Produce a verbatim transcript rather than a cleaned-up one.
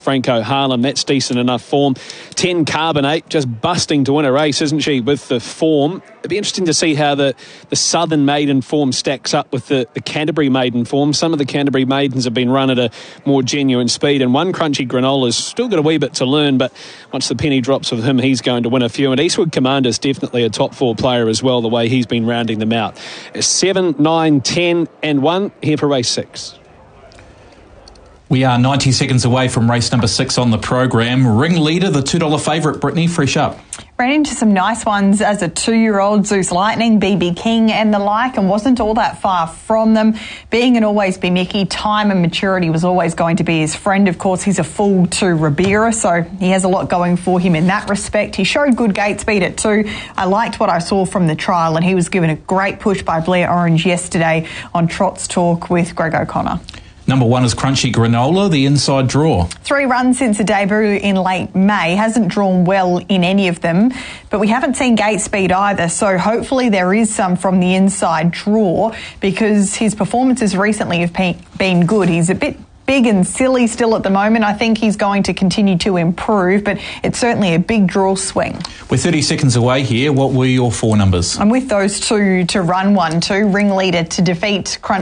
Franco Harlem, that's decent enough form. ten Carbonate, just busting to win a race, isn't she, with the form. It'd be interesting to see how the, the Southern maiden form stacks up with the, the Canterbury maiden form. Some of the Canterbury maidens have been run at a more genuine speed, and one Crunchy Granola's still got a wee bit to learn, but once the penny drops with him, he's going to win a few. And Eastwood Commander's definitely a top four player as well, the way he's been rounding them out. seven, nine, ten and one, here for race six. We are ninety seconds away from race number six on the program. Ringleader, the two dollar favourite, Brittany, fresh up. Ran into some nice ones as a two-year-old, Zeus Lightning, B B King and the like, and wasn't all that far from them. Being an Always Be Mickey, time and maturity was always going to be his friend. Of course, he's a fool to Ribera, so he has a lot going for him in that respect. He showed good gate speed at two. I liked what I saw from the trial, and he was given a great push by Blair Orange yesterday on Trot's Talk with Greg O'Connor. Number one is Crunchy Granola, the inside draw. Three runs since a debut in late May. Hasn't drawn well in any of them, but we haven't seen gate speed either, so hopefully there is some from the inside draw because his performances recently have been good. He's a bit big and silly still at the moment. I think he's going to continue to improve, but it's certainly a big draw swing. We're thirty seconds away here. What were your four numbers? I'm with those two to run one, two. Ringleader to defeat Crunch.